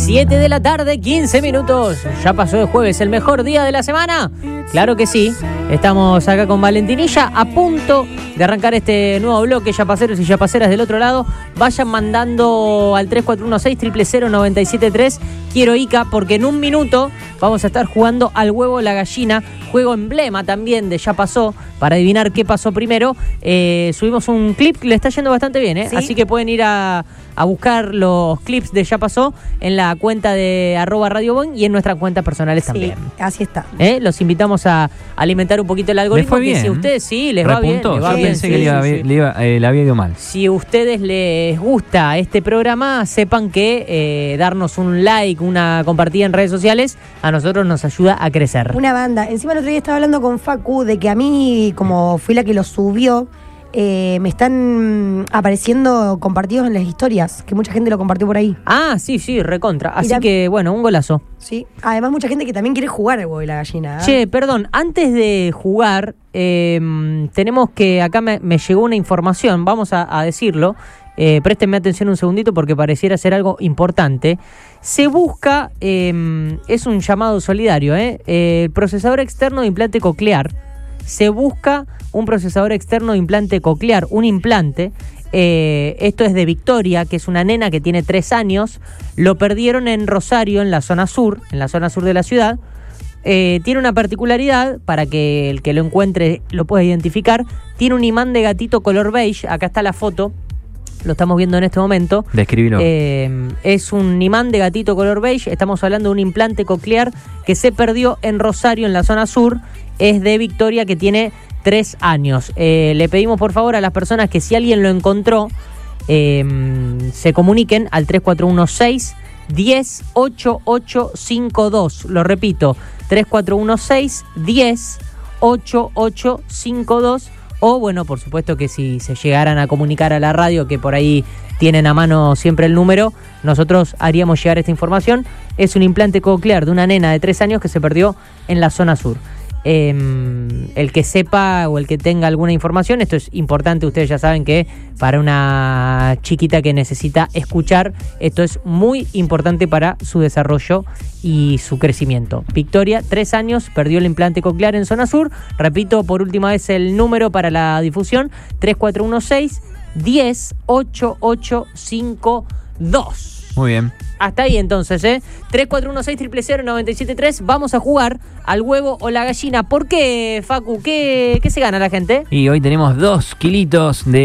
7 de la tarde, 15 minutos. Ya pasó el jueves, el mejor día de la semana. Claro que sí. Estamos acá con Valentinilla a punto de arrancar este nuevo bloque. Yapaceros y yapaceras del otro lado, vayan mandando al 3416-00973 quiero Ica, porque en un minuto vamos a estar jugando al huevo la gallina, juego emblema también de Ya Pasó, para adivinar qué pasó primero. Subimos un clip que le está yendo bastante bien, ¿eh? ¿Sí? Así que pueden ir a buscar los clips de Ya Pasó en la cuenta de @RadioBoing y en nuestras cuentas personales también. Así está. Los invitamos a alimentar un poquito el algoritmo. Les fue bien. Si a ustedes sí, les va bien. Yo pensé que le había ido mal. Si a ustedes les gusta este programa, sepan que darnos un like, una compartida en redes sociales, a nosotros nos ayuda a crecer. Una banda. Encima el otro día estaba hablando con Facu de que a mí, como fui la que lo subió, me están apareciendo compartidos en las historias, que mucha gente lo compartió por ahí. Ah, sí, recontra. Así que, bueno, un golazo. Sí, además mucha gente que también quiere jugar al huevo y la gallina. Che, perdón, antes de jugar, tenemos que, acá me llegó una información, vamos a decirlo, préstenme atención un segundito porque pareciera ser algo importante. Se busca, es un llamado solidario, el procesador externo de implante coclear. Se busca un procesador externo de implante coclear, un implante. Esto es de Victoria, que es una nena que tiene 3 años. Lo perdieron en Rosario, en la zona sur de la ciudad. Tiene una particularidad, para que el que lo encuentre lo pueda identificar. Tiene un imán de gatito color beige. Acá está la foto. Lo estamos viendo en este momento. Describilo. Es un imán de gatito color beige. Estamos hablando de un implante coclear que se perdió en Rosario, en la zona sur. Es de Victoria, que tiene 3 años. Le pedimos por favor a las personas que si alguien lo encontró, se comuniquen al 3416-108852. Lo repito, 3416-108852. O bueno, por supuesto que si se llegaran a comunicar a la radio, que por ahí tienen a mano siempre el número, nosotros haríamos llegar esta información. Es un implante coclear de una nena de 3 años que se perdió en la zona sur. El que sepa o el que tenga alguna información, esto es importante, ustedes ya saben que para una chiquita que necesita escuchar, esto es muy importante para su desarrollo y su crecimiento. Victoria, 3 años, perdió el implante coclear en zona sur. Repito por última vez el número para la difusión: 3416-108852. Muy bien. Hasta ahí entonces, 3416-00973. Vamos a jugar al huevo o la gallina. ¿Por qué, Facu? ¿Qué se gana la gente? Y hoy tenemos 2 kilitos de